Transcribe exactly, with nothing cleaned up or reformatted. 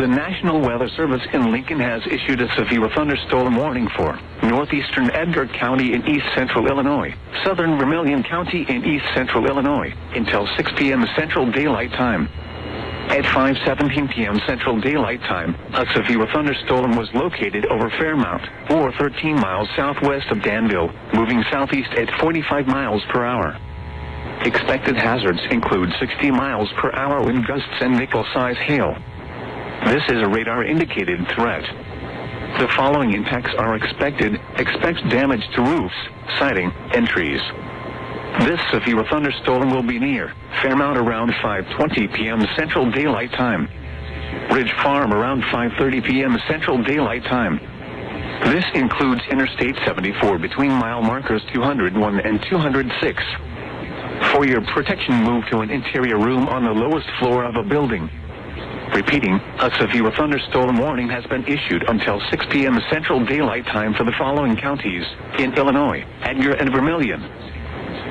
The National Weather Service in Lincoln has issued a severe thunderstorm warning for northeastern Edgar County in east central Illinois, southern Vermilion County in east central Illinois, until six p m Central Daylight Time. At five seventeen p m Central Daylight Time, a severe thunderstorm was located over Fairmount, or thirteen miles southwest of Danville, moving southeast at forty-five miles per hour. Expected hazards include sixty miles per hour wind gusts and nickel-size hail. This is a radar-indicated threat. The following impacts are expected. Expect damage to roofs, siding, and trees. This severe thunderstorm will be near Fairmount around five twenty p m Central Daylight Time. Ridge Farm around five thirty p m Central Daylight Time. This includes Interstate seventy-four between mile markers two hundred one and two hundred six. For your protection, move to an interior room on the lowest floor of a building. Repeating, a severe thunderstorm warning has been issued until six p m Central Daylight Time for the following counties in Illinois: Edgar and Vermilion,